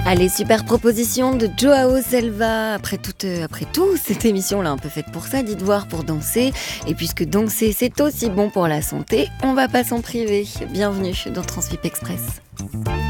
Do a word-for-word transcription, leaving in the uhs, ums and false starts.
Allez, super proposition de Joao Selva. Après, toute, euh, après tout, cette émission là un peu faite pour ça, dites voir, pour danser. Et puisque danser c'est aussi bon pour la santé, on va pas s'en priver. Bienvenue dans Transvip Express.